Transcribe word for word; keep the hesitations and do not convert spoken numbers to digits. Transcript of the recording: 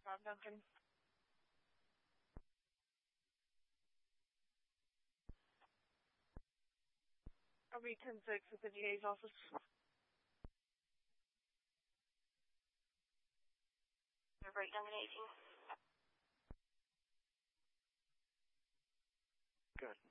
Rob Duncan. I'll be ten six at the D A's office. Right, Duncan eighteen. Good.